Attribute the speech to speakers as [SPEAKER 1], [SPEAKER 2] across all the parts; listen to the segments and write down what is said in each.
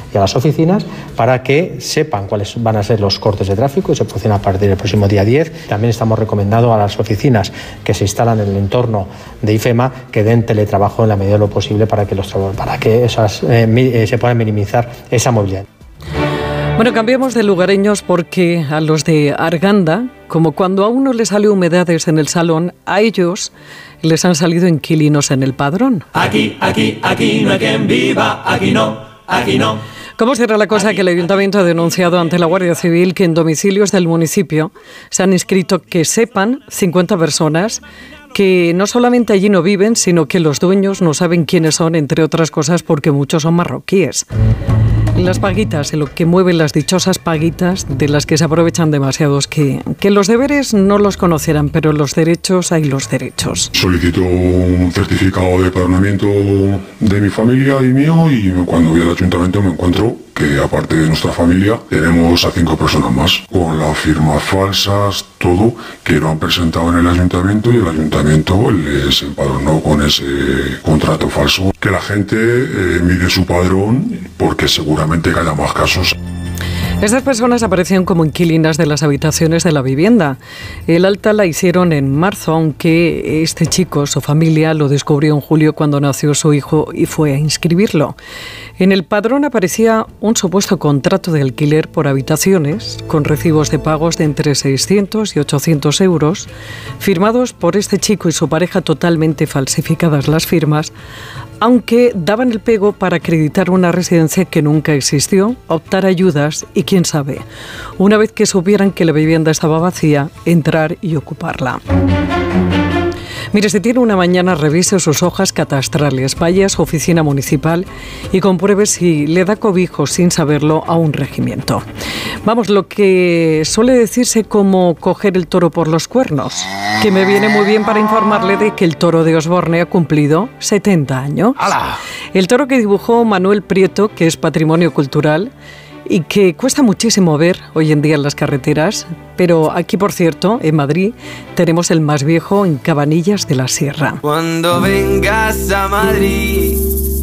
[SPEAKER 1] y a las oficinas para que sepan cuáles van a ser los cortes de tráfico y se funciona a partir del próximo día 10. También estamos recomendando a las oficinas que se instalan en el entorno de IFEMA que den teletrabajo en la medida de lo posible para que se pueda minimizar esa movilidad.
[SPEAKER 2] Bueno, cambiemos de lugareños porque a los de Arganda, como cuando a uno le sale humedades en el salón, a ellos les han salido inquilinos en el padrón.
[SPEAKER 3] Aquí no hay quien viva, aquí no.
[SPEAKER 2] ¿Cómo será la cosa que el Ayuntamiento ha denunciado ante la Guardia Civil que en domicilios del municipio se han inscrito, que sepan, 50 personas que no solamente allí no viven, sino que los dueños no saben quiénes son, entre otras cosas porque muchos son marroquíes? Las paguitas, lo que mueven las dichosas paguitas de las que se aprovechan demasiados, que los deberes no los conocerán, pero los derechos hay los derechos.
[SPEAKER 4] Solicito un certificado de empadronamiento de mi familia y mío, y cuando voy al ayuntamiento me encuentro que aparte de nuestra familia tenemos a 5 personas más, con las firmas falsas, todo, que lo han presentado en el ayuntamiento y el ayuntamiento les empadronó con ese contrato falso. Que la gente mire su padrón porque seguramente haya más casos.
[SPEAKER 2] Estas personas aparecían como inquilinas de las habitaciones de la vivienda. El alta la hicieron en marzo, aunque este chico, su familia, lo descubrió en julio cuando nació su hijo y fue a inscribirlo. En el padrón aparecía un supuesto contrato de alquiler por habitaciones, con recibos de pagos de entre 600 y 800 euros, firmados por este chico y su pareja, totalmente falsificadas las firmas, aunque daban el pego para acreditar una residencia que nunca existió, optar a ayudas y, quién sabe, una vez que supieran que la vivienda estaba vacía, entrar y ocuparla. Mire, si tiene una mañana, revise sus hojas catastrales, vaya a su oficina municipal y compruebe si le da cobijo sin saberlo a un regimiento. Vamos, lo que suele decirse como coger el toro por los cuernos, que me viene muy bien para informarle de que el toro de Osborne ha cumplido 70 años. ¡Hala! El toro que dibujó Manuel Prieto, que es patrimonio cultural y que cuesta muchísimo ver hoy en día en las carreteras, pero aquí, por cierto, en Madrid, tenemos el más viejo en Cabanillas de la Sierra.
[SPEAKER 5] Cuando vengas a Madrid,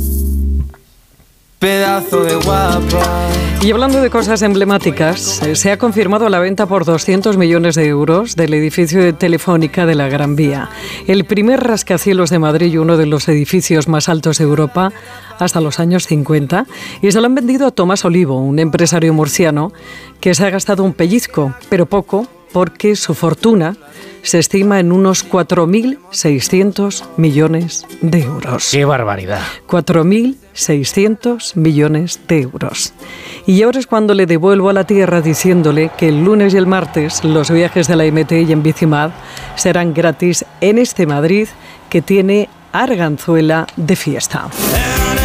[SPEAKER 5] pedazo de guapa.
[SPEAKER 2] Y hablando de cosas emblemáticas, se ha confirmado la venta por 200 millones de euros del edificio de Telefónica de la Gran Vía, el primer rascacielos de Madrid y uno de los edificios más altos de Europa hasta los años 50, y se lo han vendido a Tomás Olivo, un empresario murciano que se ha gastado un pellizco, pero poco, porque su fortuna se estima en unos 4.600 millones de euros.
[SPEAKER 6] ¡Qué barbaridad!
[SPEAKER 2] 4.600 millones de euros. Y ahora es cuando le devuelvo a la tierra diciéndole que el lunes y el martes los viajes de la MT y en Bicimad serán gratis en este Madrid que tiene Arganzuela de fiesta.